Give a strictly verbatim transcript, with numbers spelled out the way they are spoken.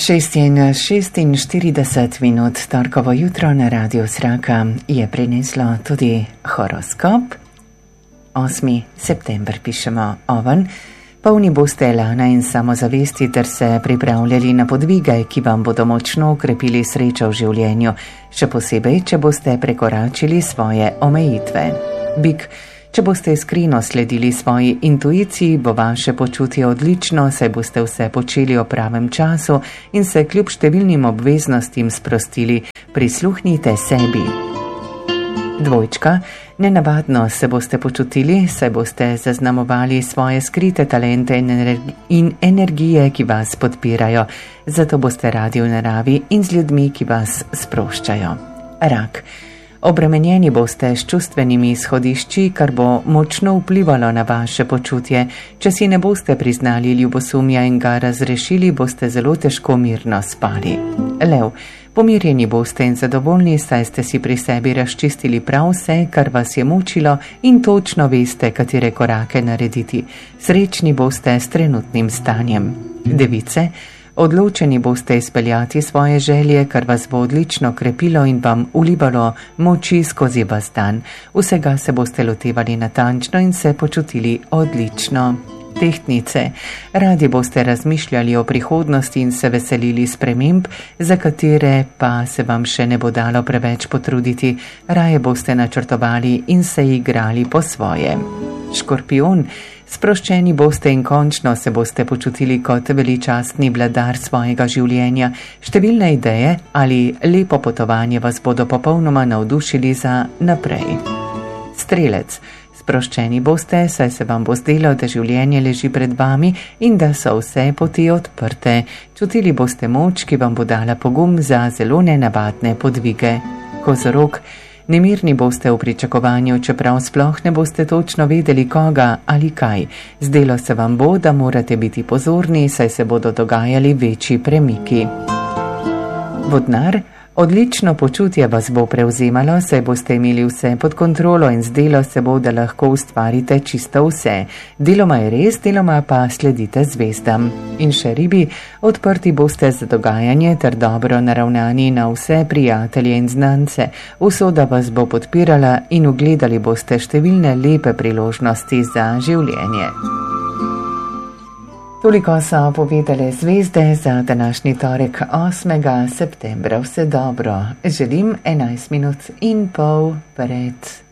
šest in šestinštirideset minut torkovo jutro na Radiu Zraka je prineslo tudi horoskop. osmi september pišemo Oven. Polni boste elana in samozavesti ter se pripravljali na podvige, ki vam bodo močno ukrepili srečo v življenju, še posebej, če boste prekoračili svoje omejitve. Bik. Če boste iskreno sledili svoji intuiciji, bo vaše počutje odlično, saj boste vse počeli o pravem času in se kljub številnim obveznostim sprostili. Prisluhnite sebi. Dvojčka. Nenavadno se boste počutili, saj boste zaznamovali svoje skrite talente in energije, ki vas podpirajo. Zato boste radi v naravi in z ljudmi, ki vas sproščajo. Rak. Obremenjeni boste s čustvenimi izhodišči, kar bo močno vplivalo na vaše počutje. Če si ne boste priznali ljubosumja in ga razrešili, boste zelo težko mirno spali. Lev. Pomirjeni boste in zadovoljni, saj ste si pri sebi razčistili prav vse, kar vas je mučilo in točno veste, katere korake narediti. Srečni boste s trenutnim stanjem. Device. Odločeni boste izpeljati svoje želje, kar vas bo odlično krepilo in vam ulivalo moči skozi vas dan. Vsega se boste lotevali natančno in se počutili odlično. Tehtnice. Radi boste razmišljali o prihodnosti in se veselili sprememb, za katere pa se vam še ne bo dalo preveč potruditi. Raje boste načrtovali in se igrali po svoje. Škorpijon. Sproščeni boste in končno se boste počutili kot veličastni vladar svojega življenja. Številne ideje ali lepo potovanje vas bodo popolnoma navdušili za naprej. Strelec. Sproščeni boste, saj se vam bo zdelo, da življenje leži pred vami in da so vse poti odprte. Čutili boste moč, ki vam bo dala pogum za zelo nenavadne podvige. Kozorog. Nemirni boste v pričakovanju, čeprav sploh ne boste točno vedeli koga ali kaj. Zdelo se vam bo, da morate biti pozorni, saj se bodo dogajali večji premiki. Vodnar. Odlično počutje vas bo prevzemalo, saj boste imeli vse pod kontrolo in zdelo se bo, da lahko ustvarite čisto vse. Deloma je res, deloma pa sledite zvezdam. In še ribi, odprti boste za dogajanje ter dobro naravnani na vse prijatelje in znance. Usoda vas bo podpirala in ugledali boste številne lepe priložnosti za življenje. Toliko so povedale zvezde za današnji torek osmega septembra. Vse dobro. Želim enajst minut in pol pred